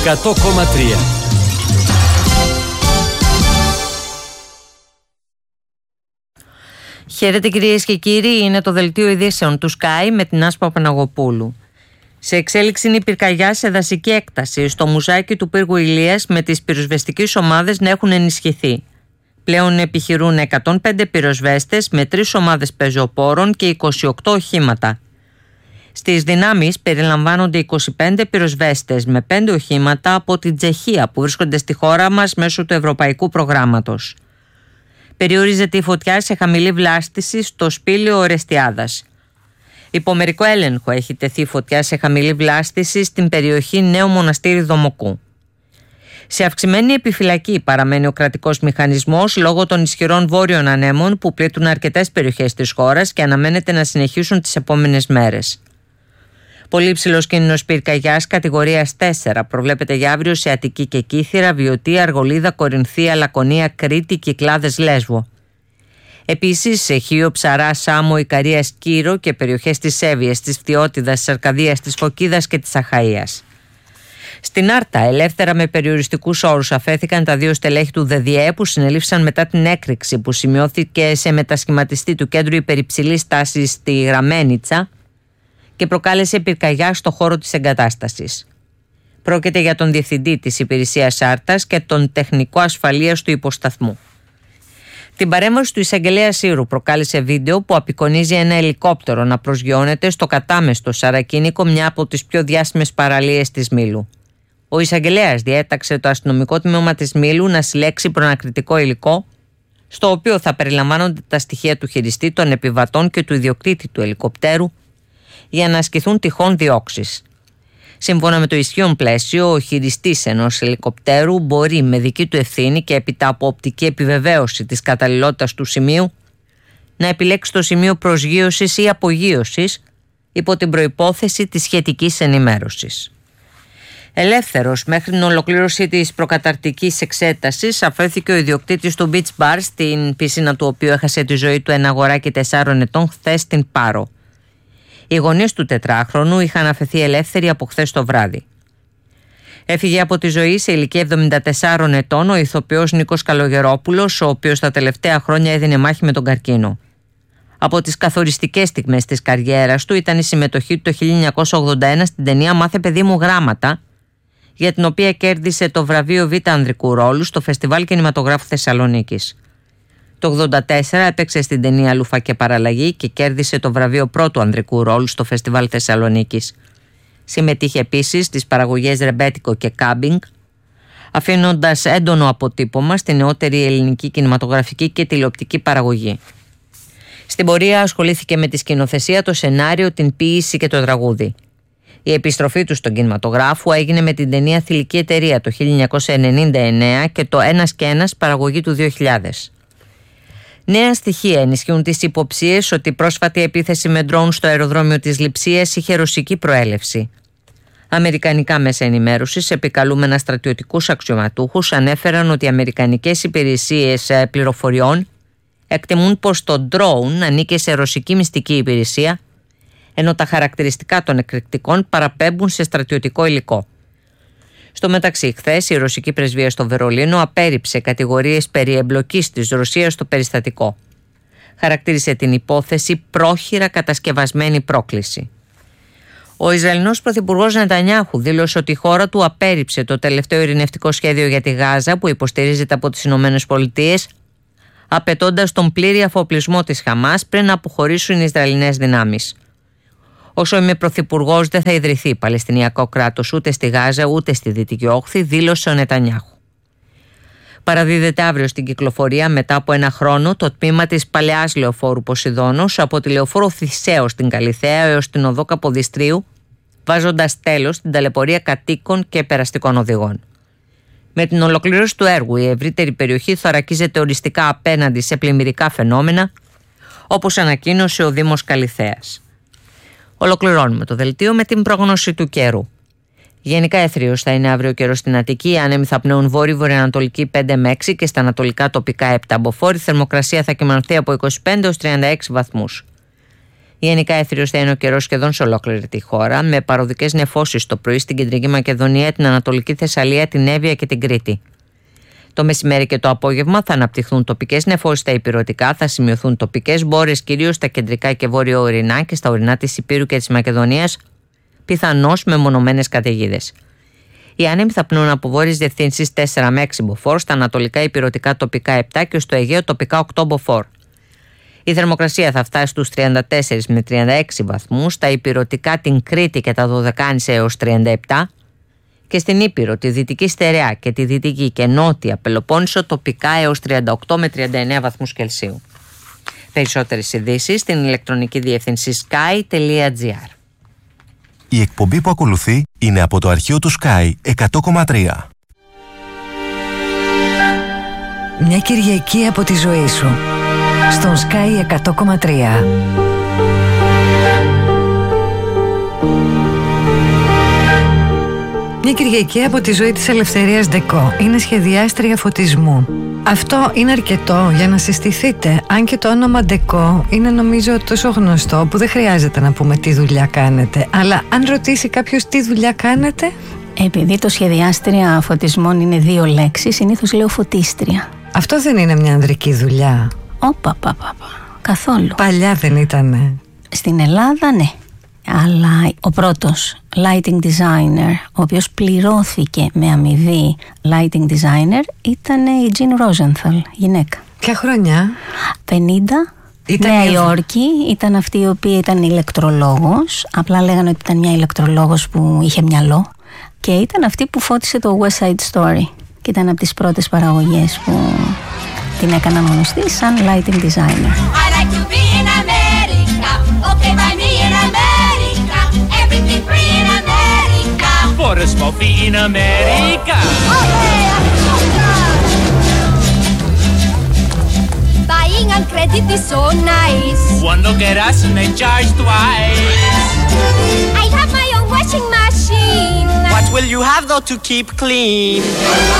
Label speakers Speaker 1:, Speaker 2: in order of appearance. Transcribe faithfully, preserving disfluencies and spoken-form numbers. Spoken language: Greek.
Speaker 1: εκατό κόμμα τρία.
Speaker 2: Χαίρετε κυρίες και κύριοι, είναι το δελτίο ειδήσεων του Sky με την Άσπα Παναγοπούλου. Σε εξέλιξη είναι η πυρκαγιά σε δασική έκταση στο μουζάκι του πύργου Ηλίας, με τις πυροσβεστικές ομάδες να έχουν ενισχυθεί. Πλέον επιχειρούν εκατόν πέντε πυροσβέστες με τρεις ομάδες πεζοπόρων και είκοσι οκτώ οχήματα. Στις δυνάμεις περιλαμβάνονται είκοσι πέντε πυροσβέστες με πέντε οχήματα από την Τσεχία που βρίσκονται στη χώρα μας μέσω του ευρωπαϊκού προγράμματος. Περιορίζεται η φωτιά σε χαμηλή βλάστηση στο σπήλαιο Ορεστιάδας. Υπό μερικό έλεγχο έχει τεθεί φωτιά σε χαμηλή βλάστηση στην περιοχή Νέο Μοναστήρι Δομοκού. Σε αυξημένη επιφυλακή παραμένει ο κρατικός μηχανισμός λόγω των ισχυρών βόρειων ανέμων που πλήττουν αρκετές περιοχές της χώρας και αναμένεται να συνεχίσουν τις επόμενες μέρες. Πολύ υψηλός κίνδυνος πυρκαγιάς κατηγορίας τέσσερα προβλέπεται για αύριο σε Αττική και Κύθυρα, Βιωτία, Αργολίδα, Κορινθία, Λακωνία, Κρήτη, Κυκλάδες, Λέσβο. Επίσης σε Χίο, Ψαρά, Σάμο, Ικαρία, Σκύρο και περιοχές της Εύβοιας, της Φτιώτιδας, της Αρκαδίας, της Φωκίδας και της Αχαΐας. Στην Άρτα, ελεύθερα με περιοριστικούς όρους αφέθηκαν τα δύο στελέχη του ΔΔΕ που συνελήφθησαν μετά την έκρηξη που σημειώθηκε σε μετασχηματιστή του κέντρου υπερυψηλής τάσης στη Γραμμένιτσα και προκάλεσε πυρκαγιά στο χώρο της εγκατάστασης. Πρόκειται για τον διευθυντή της υπηρεσίας Άρτας και τον τεχνικό ασφαλείας του υποσταθμού. Την παρέμβαση του εισαγγελέα Σύρου προκάλεσε βίντεο που απεικονίζει ένα ελικόπτερο να προσγειώνεται στο κατάμεστο Σαρακίνικο, μια από τις πιο διάσημες παραλίες της Μήλου. Ο εισαγγελέας διέταξε το αστυνομικό τμήμα της Μήλου να συλλέξει προνακριτικό υλικό, στο οποίο θα περιλαμβάνονται τα στοιχεία του χειριστή, των επιβατών και του ιδιοκτήτη του ελικοπτέρου, για να ασκηθούν τυχόν διώξεις. Σύμφωνα με το ισχύον πλαίσιο, ο χειριστής ενός ελικοπτέρου μπορεί με δική του ευθύνη και έπειτα από οπτική επιβεβαίωση της καταλληλότητας του σημείου να επιλέξει το σημείο προσγείωσης ή απογείωσης υπό την προϋπόθεση της σχετικής ενημέρωσης. Ελεύθερος μέχρι την ολοκλήρωση της προκαταρτικής εξέτασης αφέθηκε ο ιδιοκτήτης του Beach Bar, στην πισίνα του οποίου έχασε τη ζωή του ένα αγοράκι τεσσάρων ετών χθες στην Πάρο. Οι γονείς του τετράχρονου είχαν αφαιθεί ελεύθεροι από χθες το βράδυ. Έφυγε από τη ζωή σε ηλικία εβδομήντα τεσσάρων ετών ο ηθοποιός Νίκος Καλογερόπουλος, ο οποίος τα τελευταία χρόνια έδινε μάχη με τον καρκίνο. Από τις καθοριστικές στιγμές της καριέρας του ήταν η συμμετοχή του το χίλια εννιακόσια ογδόντα ένα στην ταινία «Μάθε παιδί μου γράμματα», για την οποία κέρδισε το βραβείο Β' Ανδρικού Ρόλου στο Φεστιβάλ Κινηματογράφου Θεσσαλονίκης. Το ογδόντα τέσσερα έπαιξε στην ταινία «Λούφα και Παραλλαγή» και κέρδισε το βραβείο Πρώτου Ανδρικού Ρόλου στο Φεστιβάλ Θεσσαλονίκης. Συμμετείχε επίσης στις παραγωγές «Ρεμπέτικο» και «Κάμπινγκ», αφήνοντας έντονο αποτύπωμα στη νεότερη ελληνική κινηματογραφική και τηλεοπτική παραγωγή. Στην πορεία ασχολήθηκε με τη σκηνοθεσία, το σενάριο, την ποίηση και το τραγούδι. Η επιστροφή του στον κινηματογράφο έγινε με την ταινία «Θηλυκή εταιρεία» το χίλια εννιακόσια ενενήντα εννέα και το «Ένας και ένας» παραγωγή του δύο χιλιάδες. Νέα στοιχεία ενισχύουν τις υποψίες ότι η πρόσφατη επίθεση με ντρόουν στο αεροδρόμιο της Λειψίας είχε ρωσική προέλευση. Αμερικανικά μέσα ενημέρωσης, επικαλούμενα στρατιωτικούς αξιωματούχους, ανέφεραν ότι οι αμερικανικές υπηρεσίες πληροφοριών εκτιμούν πως το ντρόουν ανήκε σε ρωσική μυστική υπηρεσία, ενώ τα χαρακτηριστικά των εκρηκτικών παραπέμπουν σε στρατιωτικό υλικό. Στο μεταξύ, χθες η ρωσική πρεσβεία στο Βερολίνο απέρριψε κατηγορίες περί εμπλοκής της Ρωσίας στο περιστατικό. Χαρακτήρισε την υπόθεση πρόχειρα κατασκευασμένη πρόκληση. Ο Ισραηλινός πρωθυπουργός Νετανιάχου δήλωσε ότι η χώρα του απέρριψε το τελευταίο ειρηνευτικό σχέδιο για τη Γάζα που υποστηρίζεται από τις Ηνωμένες Πολιτείες, απαιτώντας τον πλήρη αφοπλισμό της Χαμάς πριν να αποχωρήσουν οι Ισραηλινές δυνάμεις. Όσο είμαι πρωθυπουργός, δεν θα ιδρυθεί Παλαιστινιακό κράτος ούτε στη Γάζα ούτε στη Δυτική Όχθη, δήλωσε ο Νετανιάχου. Παραδίδεται αύριο στην κυκλοφορία μετά από ένα χρόνο το τμήμα της παλαιάς λεωφόρου Ποσειδώνος από τη λεωφόρο Θησέως στην Καλιθέα έως την οδό Καποδιστρίου, βάζοντας τέλος στην ταλαιπωρία κατοίκων και περαστικών οδηγών. Με την ολοκλήρωση του έργου, η ευρύτερη περιοχή θωρακίζεται οριστικά απέναντι σε πλημμυρικά φαινόμενα, όπως ανακοίνωσε ο Δήμος Καλιθέας. Ολοκληρώνουμε το δελτίο με την πρόγνωση του καιρού. Γενικά εθρίος θα είναι αύριο ο καιρός στην Αττική. Οι άνεμοι θα πνέουν βόρειο-βορειοανατολική πέντε με έξι και στα ανατολικά τοπικά επτά μποφόρ. Η θερμοκρασία θα κυμανθεί από είκοσι πέντε έως τριάντα έξι βαθμούς. Γενικά έθριος θα είναι ο καιρός σχεδόν σε ολόκληρη τη χώρα, με παροδικές νεφώσεις το πρωί στην Κεντρική Μακεδονία, την Ανατολική Θεσσαλία, την Εύβοια και την Κρήτη. Το μεσημέρι και το απόγευμα θα αναπτυχθούν τοπικές νεφώσεις στα ηπειρωτικά, θα σημειωθούν τοπικές μπόρες κυρίως στα κεντρικά και βόρειο-ορεινά και στα ορεινά της Ηπείρου και της Μακεδονίας, πιθανώς με μονομένες καταιγίδες. Οι άνεμοι θα πνούν από βόρειες διευθύνσεις τέσσερα με έξι μποφόρ, στα ανατολικά ηπειρωτικά τοπικά επτά και στο Αιγαίο τοπικά οκτώ μποφόρ. Η θερμοκρασία θα φτάσει στους τριάντα τέσσερα με τριάντα έξι βαθμούς, στα ηπειρωτικά την Κρήτη και τα Δωδεκάνησα έως τριάντα επτά και στην Ήπειρο, τη Δυτική Στερεά και τη Δυτική και Νότια Πελοπόννησο τοπικά έως τριάντα οκτώ με τριάντα εννέα βαθμούς Κελσίου. Περισσότερες ειδήσεις στην ηλεκτρονική διεύθυνση sky τελεία gr.
Speaker 1: Η εκπομπή που ακολουθεί είναι από το αρχείο του Sky εκατό κόμμα τρία.
Speaker 3: Μια Κυριακή από τη ζωή σου στον Sky εκατό κόμμα τρία. Μια Κυριακή από τη ζωή της Ελευθερίας Ντεκό. Είναι σχεδιάστρια φωτισμού. Αυτό είναι αρκετό για να συστηθείτε. Αν και το όνομα Ντεκό είναι νομίζω τόσο γνωστό που δεν χρειάζεται να πούμε τι δουλειά κάνετε. Αλλά αν ρωτήσει κάποιος τι δουλειά κάνετε...
Speaker 4: Επειδή το σχεδιάστρια φωτισμών είναι δύο λέξεις, συνήθως λέω φωτίστρια.
Speaker 3: Αυτό δεν είναι μια ανδρική δουλειά?
Speaker 4: Όπα, πα, πα, πα. Καθόλου.
Speaker 3: Παλιά δεν ήτανε?
Speaker 4: Στην Ελλάδα ναι. Αλλά ο πρώτος lighting designer, ο οποίος πληρώθηκε με αμοιβή lighting designer, ήταν η Jean Rosenthal, γυναίκα.
Speaker 3: Ποια χρονιά?
Speaker 4: πενήντα.
Speaker 3: Ήταν
Speaker 4: Νέα
Speaker 3: η...
Speaker 4: Υόρκη. Ήταν αυτή η οποία ήταν ηλεκτρολόγος. Απλά λέγανε ότι ήταν μια ηλεκτρολόγος που είχε μυαλό. Και ήταν αυτή που φώτισε το West Side Story. Και ήταν από τις πρώτες παραγωγές που την έκαναν γνωστή σαν lighting designer.
Speaker 5: I like to be in America. Okay, by me in America. Everything free in America.
Speaker 6: For a small fee in America.
Speaker 5: Okay, buying on credit is so nice.
Speaker 6: One look at us and they charge twice.
Speaker 5: I have my own washing machine.
Speaker 6: What will you have though to keep clean?